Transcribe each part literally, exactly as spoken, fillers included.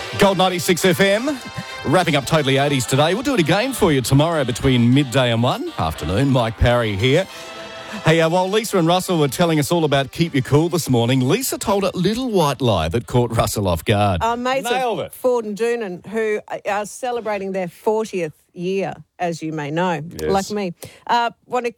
Gold ninety-six F M, wrapping up Totally eighties today. We'll do it again for you tomorrow between midday and one. Afternoon, Mike Parry here. Hey, uh, while Lisa and Russell were telling us all about Keep Your Cool this morning, Lisa told a little white lie that caught Russell off guard. Our mates Nailed of it. Ford and Doonan, who are celebrating their fortieth year, as you may know, Yes. like me, uh, want to...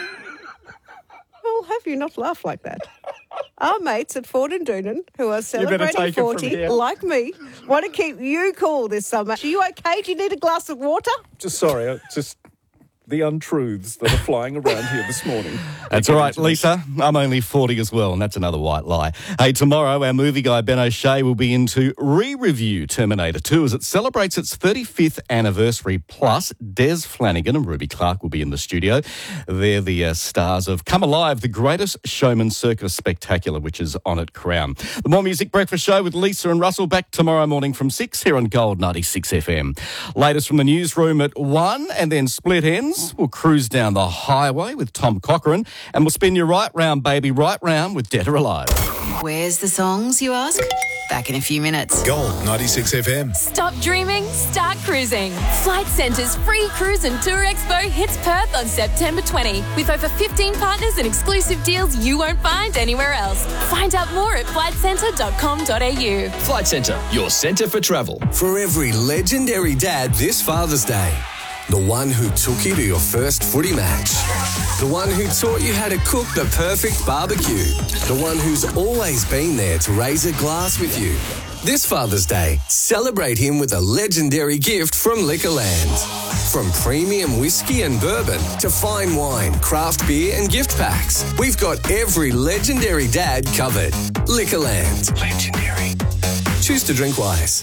Well, have you not laugh like that? Our mates at Ford and Doonan, who are celebrating take it from forty, here. like me, want to keep you cool this summer. Are you okay? Do you need a glass of water? Just sorry, I- just the untruths that are flying around here this morning. That's all right, Lisa. I'm only forty as well, and that's another white lie. Hey, tomorrow our movie guy Ben O'Shea will be in to re-review Terminator two as it celebrates its thirty-fifth anniversary. Plus, Des Flanagan and Ruby Clark will be in the studio. They're the uh, stars of Come Alive, the Greatest Showman Circus Spectacular, which is on at Crown. The More Music Breakfast Show with Lisa and Russell back tomorrow morning from six here on Gold ninety-six F M. Latest from the newsroom at one, and then Split Ends. We'll cruise down the highway with Tom Cochrane, and we'll spin you right round, baby, right round with Dead or Alive. Where's the songs, you ask? Back in a few minutes. Gold ninety-six F M. Stop dreaming, start cruising. Flight Centre's free cruise and tour expo hits Perth on September twentieth with over fifteen partners and exclusive deals you won't find anywhere else. Find out more at flight centre dot com dot a u. Flight Centre, your centre for travel. For every legendary dad this Father's Day. The one who took you to your first footy match. The one who taught you how to cook the perfect barbecue. The one who's always been there to raise a glass with you. This Father's Day, celebrate him with a legendary gift from Liquorland. From premium whiskey and bourbon to fine wine, craft beer and gift packs, we've got every legendary dad covered. Liquorland. Legendary. Choose to drink wise.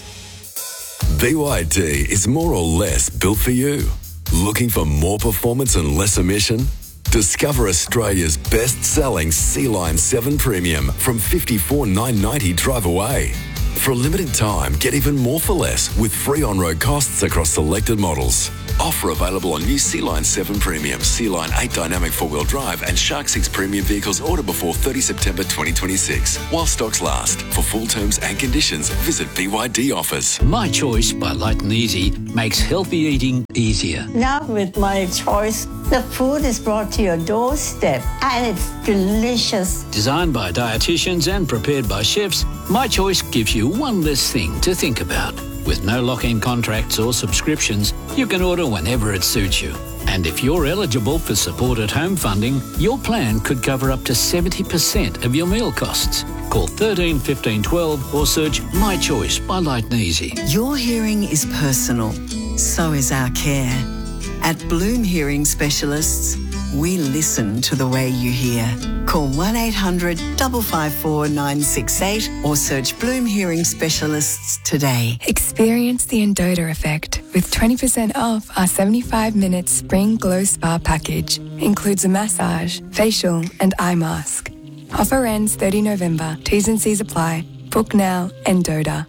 B Y D is more or less built for you. Looking for more performance and less emission? Discover Australia's best-selling Sea-Line seven Premium from fifty-four thousand nine hundred ninety dollars drive away. For a limited time, get even more for less with free on-road costs across selected models. Offer available on new Sea-Line seven Premium, Sea-Line eight Dynamic four-wheel drive and Shark six Premium vehicles order before thirtieth September twenty twenty-six. While stocks last. For full terms and conditions, visit B Y D Offers. My Choice by Light and Easy makes healthy eating easier. Now with My Choice, the food is brought to your doorstep and it's delicious. Designed by dietitians and prepared by chefs, My Choice gives you one less thing to think about. With no lock-in contracts or subscriptions, you can order whenever it suits you. And if you're eligible for support at home funding, your plan could cover up to seventy percent of your meal costs. Call thirteen fifteen twelve or search My Choice by Light and Easy. Your hearing is personal, so is our care. At Bloom Hearing Specialists, we listen to the way you hear. Call one eight hundred five five four nine six eight or search Bloom Hearing Specialists today. Experience the Endota effect with twenty percent off our seventy-five minute Spring Glow Spa package. Includes a massage, facial and eye mask. Offer ends thirtieth November. T's and C's apply. Book now, Endota.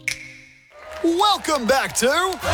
Welcome back to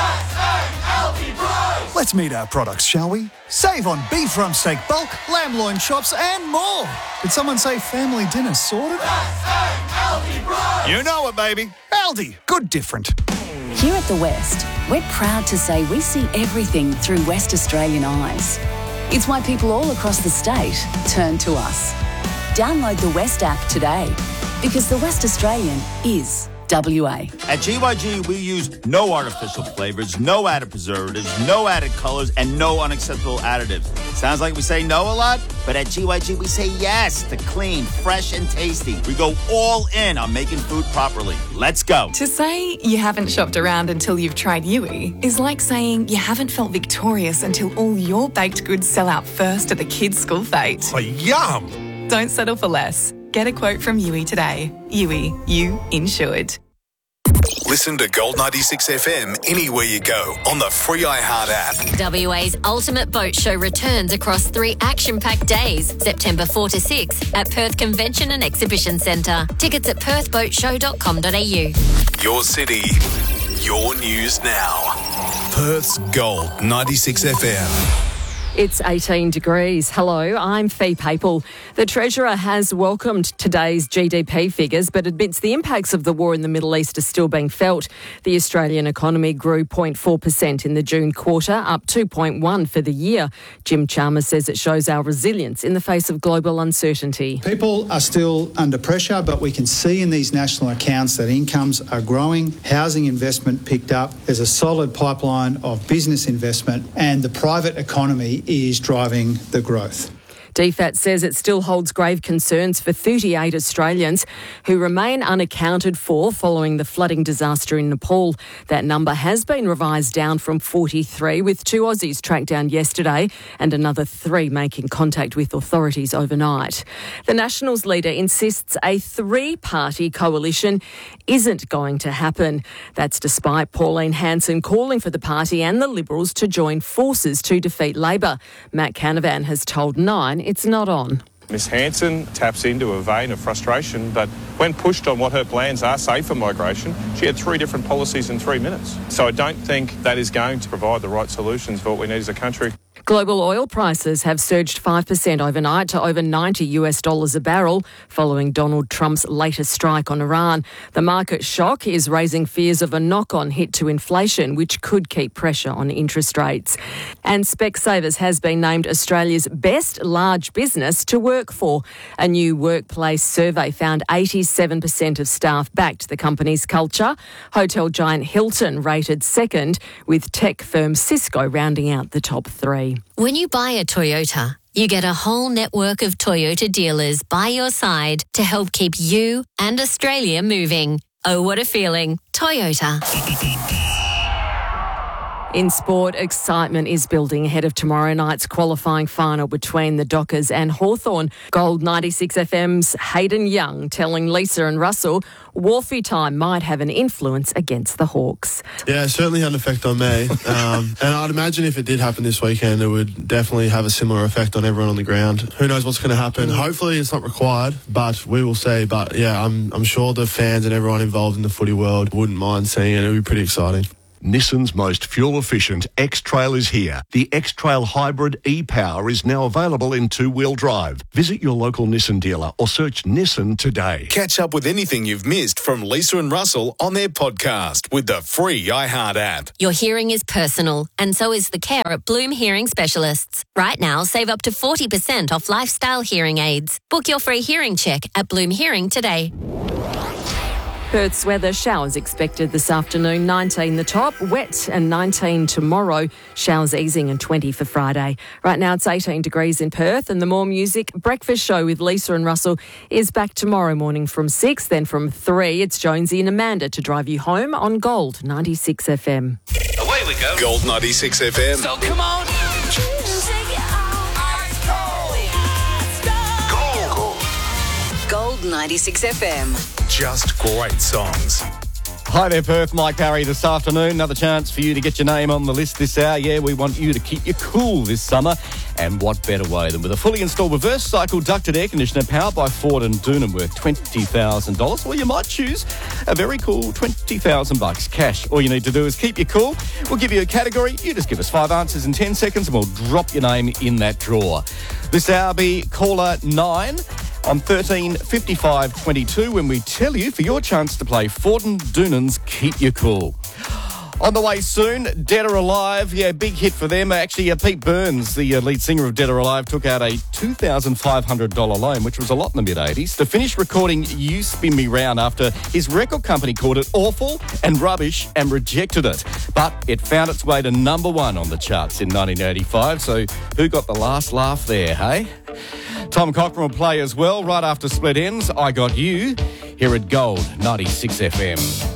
Let's meet our products, shall we? Save on beef rump steak bulk, lamb loin chops and more. Did someone say family dinner sorted? You know it, baby. Aldi, good different. Here at The West, we're proud to say we see everything through West Australian eyes. It's why people all across the state turn to us. Download the West app today because The West Australian is W A. At G Y G, we use no artificial flavors, no added preservatives, no added colors, and no unacceptable additives. Sounds like we say no a lot, but at G Y G, we say yes to clean, fresh, and tasty. We go all in on making food properly. Let's go. To say you haven't shopped around until you've tried Yui is like saying you haven't felt victorious until all your baked goods sell out first at the kids' school fete. Oh, yum! Don't settle for less. Get a quote from Yui today. Yui, you insured. Listen to Gold ninety-six F M anywhere you go on the free iHeart app. W A's Ultimate Boat Show returns across three action-packed days, September fourth to sixth, at Perth Convention and Exhibition Centre. Tickets at perth boat show dot com dot a u. Your city, your news now. Perth's Gold ninety-six F M. It's eighteen degrees. Hello, I'm Fee Papel. The Treasurer has welcomed today's G D P figures but admits the impacts of the war in the Middle East are still being felt. The Australian economy grew zero point four percent in the June quarter, up two point one for the year. Jim Chalmers says it shows our resilience in the face of global uncertainty. People are still under pressure, but we can see in these national accounts that incomes are growing, housing investment picked up, there's a solid pipeline of business investment, and the private economy is driving the growth. D FAT says it still holds grave concerns for thirty-eight Australians who remain unaccounted for following the flooding disaster in Nepal. That number has been revised down from forty-three, with two Aussies tracked down yesterday and another three making contact with authorities overnight. The Nationals leader insists a three-party coalition isn't going to happen. That's despite Pauline Hanson calling for the party and the Liberals to join forces to defeat Labor. Matt Canavan has told Nine it's not on. Miss Hanson taps into a vein of frustration, but when pushed on what her plans are, say for migration, she had three different policies in three minutes. So I don't think that is going to provide the right solutions for what we need as a country. Global oil prices have surged five percent overnight to over ninety US dollars a barrel following Donald Trump's latest strike on Iran. The market shock is raising fears of a knock-on hit to inflation, which could keep pressure on interest rates. And Specsavers has been named Australia's best large business to work for. A new workplace survey found eighty-seven percent of staff backed the company's culture. Hotel giant Hilton rated second, with tech firm Cisco rounding out the top three. When you buy a Toyota, you get a whole network of Toyota dealers by your side to help keep you and Australia moving. Oh, what a feeling. Toyota. In sport, excitement is building ahead of tomorrow night's qualifying final between the Dockers and Hawthorn. Gold ninety-six F M's Hayden Young telling Lisa and Russell Wharfie time might have an influence against the Hawks. Yeah, it certainly had an effect on me. Um, and I'd imagine if it did happen this weekend, it would definitely have a similar effect on everyone on the ground. Who knows what's going to happen? Hopefully it's not required, but we will see. But yeah, I'm, I'm sure the fans and everyone involved in the footy world wouldn't mind seeing it. It would be pretty exciting. Nissan's most fuel-efficient X-Trail is here. The X-Trail Hybrid e-Power is now available in two-wheel drive. Visit your local Nissan dealer or search Nissan today. Catch up with anything you've missed from Lisa and Russell on their podcast with the free iHeart app. Your hearing is personal, and so is the care at Bloom Hearing Specialists. Right now, save up to forty percent off lifestyle hearing aids. Book your free hearing check at Bloom Hearing today. Perth's weather, showers expected this afternoon, nineteen the top, wet and nineteen tomorrow, showers easing and twenty for Friday. Right now it's eighteen degrees in Perth, and the More Music breakfast show with Lisa and Russell is back tomorrow morning from six, then from three it's Jonesy and Amanda to drive you home on Gold ninety-six F M. Away we go. Gold ninety-six F M. So come on. Gold ninety-six F M. Just great songs. Hi there, Perth. Mike Parry this afternoon. Another chance for you to get your name on the list this hour. Yeah, we want you to keep you cool this summer. And what better way than with a fully installed reverse cycle ducted air conditioner powered by Ford and Doonan worth twenty thousand dollars. Well, you might choose a very cool twenty thousand bucks cash. All you need to do is keep you cool. We'll give you a category. You just give us five answers in ten seconds and we'll drop your name in that drawer. This hour be caller nine on thirteen fifty-five twenty-two when we tell you for your chance to play Ford and Doonan's Keep You Cool. On the way soon, Dead or Alive. Yeah, big hit for them. Actually, uh, Pete Burns, the uh, lead singer of Dead or Alive, took out a two thousand five hundred dollars loan, which was a lot in the mid-eighties, to finish recording You Spin Me Round after his record company called it awful and rubbish and rejected it. But it found its way to number one on the charts in nineteen eighty-five, so who got the last laugh there, hey? Tom Cochrane will play as well right after Split Ends. I Got You here at Gold ninety-six F M.